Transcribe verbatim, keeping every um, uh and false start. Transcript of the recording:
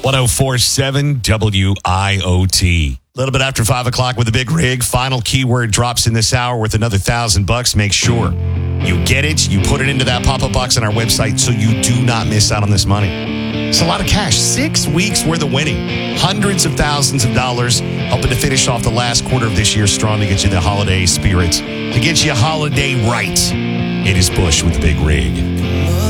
one oh four point seven W I O T. A little bit after five o'clock with the big rig. Final keyword drops in this hour worth another thousand bucks. Make sure you get it. You put it into that pop-up box on our website so you do not miss out on this money. It's a lot of cash. Six weeks worth of winning. Hundreds of thousands of dollars helping to finish off the last quarter of this year strong to get you the holiday spirit, to get you holiday right. It is Bush with the big rig.